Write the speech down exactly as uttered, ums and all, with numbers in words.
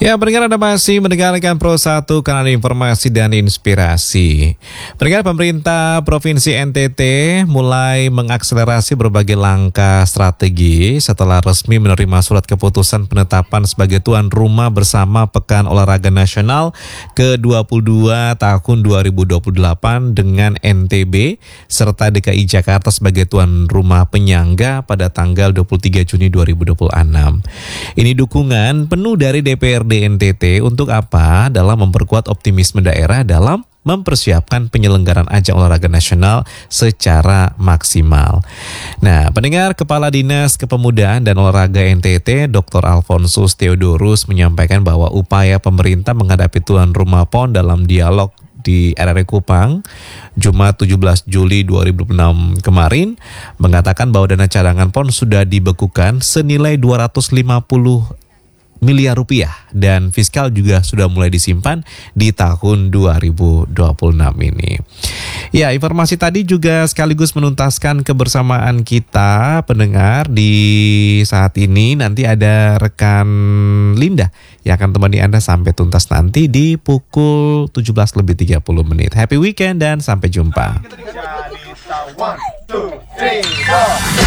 Ya, pendengar, Anda masih mendengarkan Pro satu, kanal informasi dan inspirasi. Pendengar, pemerintah Provinsi N T T mulai mengakselerasi berbagai langkah strategi setelah resmi menerima surat keputusan penetapan sebagai tuan rumah bersama Pekan Olahraga Nasional ke dua puluh dua tahun dua ribu dua puluh delapan dengan N T B serta D K I Jakarta sebagai tuan rumah penyangga pada tanggal dua puluh tiga Juni dua ribu dua puluh enam. Ini dukungan penuh dari D P R D N T T untuk apa? Dalam memperkuat optimisme daerah dalam mempersiapkan penyelenggaraan ajang olahraga nasional secara maksimal. Nah, pendengar, Kepala Dinas Kepemudaan dan Olahraga N T T, Doktor Alfonsus Theodorus menyampaikan bahwa upaya pemerintah menghadapi tuan rumah P O N dalam dialog di R R I Kupang Jumat tujuh belas Juli dua ribu dua puluh enam kemarin mengatakan bahwa dana cadangan P O N sudah dibekukan senilai dua ratus lima puluh miliar rupiah dan fiskal juga sudah mulai disimpan di tahun dua ribu dua puluh enam ini. Ya, informasi tadi juga sekaligus menuntaskan kebersamaan kita pendengar di saat ini. Nanti ada rekan Linda yang akan temani Anda sampai tuntas nanti di pukul tujuh belas lebih tiga puluh menit. Happy weekend dan sampai jumpa.